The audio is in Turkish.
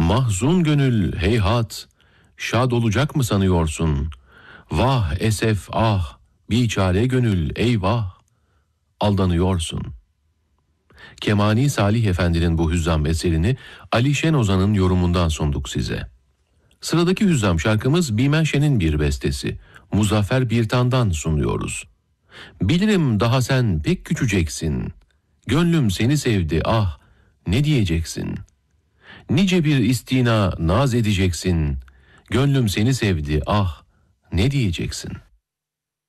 Mahzun gönül heyhat, şad olacak mı sanıyorsun? Vah esef ah, biçare gönül eyvah, aldanıyorsun. Kemani Salih Efendi'nin bu hüzzam eserini Ali Şen Ozan'ın yorumundan sunduk size. Sıradaki hüzzam şarkımız Bimenşe'nin bir bestesi. Muzaffer Birtan'dan sunuyoruz. Bilirim daha sen pek küçüceksin. Gönlüm seni sevdi ah, ne diyeceksin? Nice bir istina naz edeceksin. Gönlüm seni sevdi ah, ne diyeceksin?''